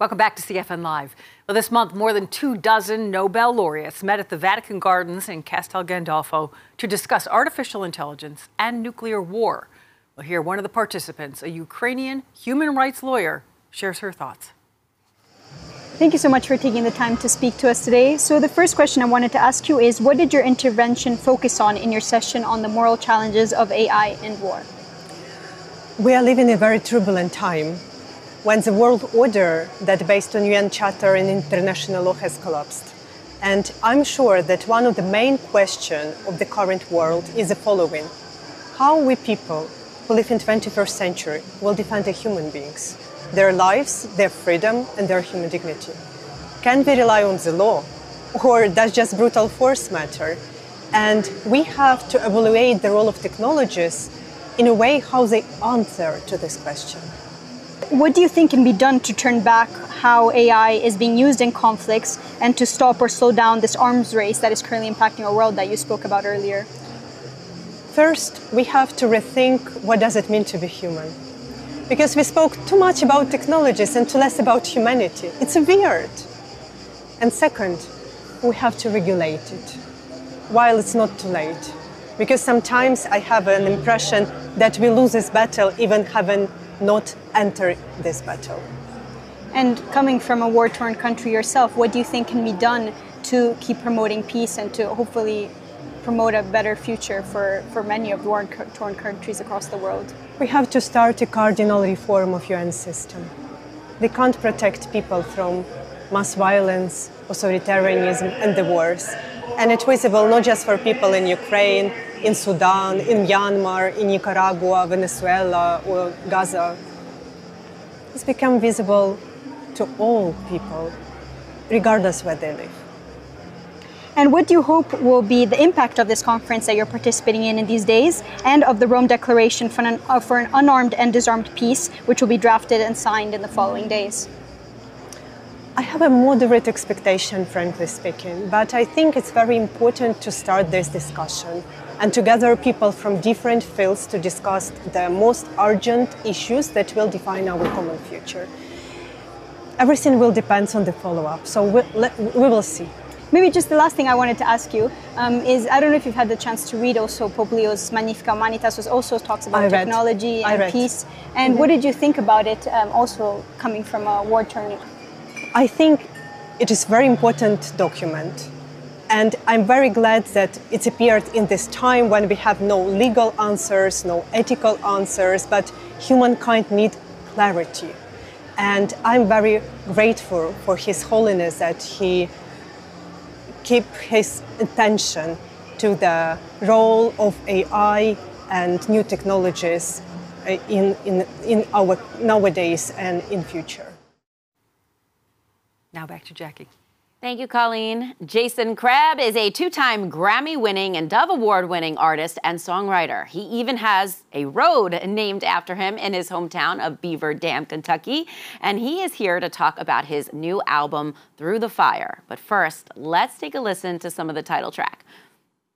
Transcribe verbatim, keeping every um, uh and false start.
Welcome back to C F N Live. Well, this month, more than two dozen Nobel laureates met at the Vatican Gardens in Castel Gandolfo to discuss artificial intelligence and nuclear war. Well, here, one of the participants, a Ukrainian human rights lawyer, shares her thoughts. Thank you so much for taking the time to speak to us today. So the first question I wanted to ask you is, what did your intervention focus on in your session on the moral challenges of A I and war? We are living in a very turbulent time, when the world order that based on U N Charter and international law has collapsed. And I'm sure that one of the main questions of the current world is the following: how we people who live in the twenty-first century will defend the human beings, their lives, their freedom, and their human dignity? Can we rely on the law, or does just brutal force matter? And we have to evaluate the role of technologies in a way how they answer to this question. What do you think can be done to turn back how A I is being used in conflicts and to stop or slow down this arms race that is currently impacting our world that you spoke about earlier? First, we have to rethink what does it mean to be human. Because we spoke too much about technologies and too less about humanity. It's weird. And second, we have to regulate it while it's not too late. Because sometimes I have an impression that we lose this battle even having not entered this battle. And coming from a war-torn country yourself, what do you think can be done to keep promoting peace and to hopefully promote a better future for, for many of the war-torn countries across the world? We have to start a cardinal reform of U N system. They can't protect people from mass violence, authoritarianism, and the wars. And it's visible not just for people in Ukraine, in Sudan, in Myanmar, in Nicaragua, Venezuela, or Gaza. It's become visible to all people, regardless where they live. And what do you hope will be the impact of this conference that you're participating in in these days, and of the Rome Declaration for an, uh, for an unarmed and disarmed peace, which will be drafted and signed in the following days? I have a moderate expectation, frankly speaking, but I think it's very important to start this discussion and to gather people from different fields to discuss the most urgent issues that will define our common future. Everything will depend on the follow-up, so we, we will see. Maybe just the last thing I wanted to ask you um, is, I don't know if you've had the chance to read also Pope Leo's Magnificat Humanitas, which also talks about technology and peace. And mm-hmm. what did you think about it, um, also coming from a war-torn? I think it is a very important document, and I'm very glad that it appeared in this time when we have no legal answers, no ethical answers, but humankind needs clarity. And I'm very grateful for His Holiness that he keep his attention to the role of A I and new technologies in, in, in our nowadays and in future. Now back to Jackie. Thank you, Colleen. Jason Crabb is a two-time Grammy-winning and Dove Award-winning artist and songwriter. He even has a road named after him in his hometown of Beaver Dam, Kentucky. And he is here to talk about his new album, Through the Fire. But first, let's take a listen to some of the title track.